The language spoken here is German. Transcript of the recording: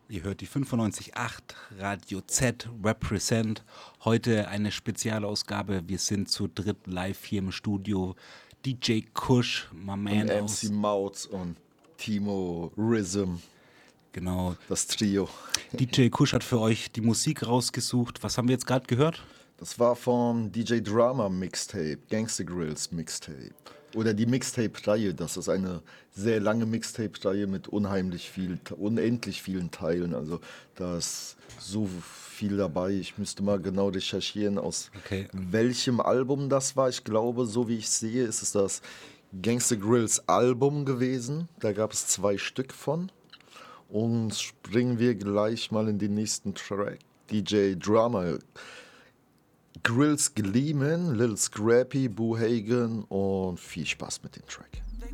Ihr hört die 95.8 Radio Z Represent. Heute eine Spezialausgabe. Wir sind zu dritt live hier im Studio. DJ Kush, my Und man MC Mautz und Timo Rhythm, Genau. das Trio. DJ Kush hat für euch die Musik rausgesucht. Was haben wir jetzt gerade gehört? Das war vom DJ Drama Mixtape, Gangsta Grills Mixtape. Oder die Mixtape-Reihe. Das ist eine sehr lange Mixtape-Reihe mit unendlich vielen Teilen. Also da ist so viel dabei. Ich müsste mal genau recherchieren, aus welchem Album das war. Ich glaube, so wie ich sehe, ist es das Gangsta Grills Album gewesen. Da gab es 2 Stück von. Und springen wir gleich mal in den nächsten Track. DJ Drama, Grills Gleeman, Lil Scrappy, Boo Hagen und viel Spaß mit dem Track.